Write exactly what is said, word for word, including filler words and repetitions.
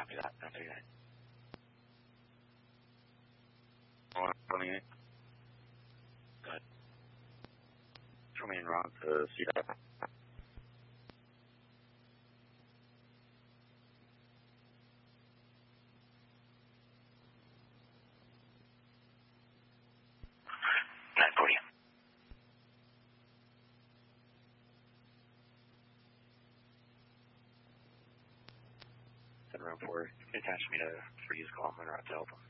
Copy that. Copy that. one twenty-eight. Good. Show me en route to C D O T. nine forty. Seven round four. Attach me to freeze call. I'm en route to help him.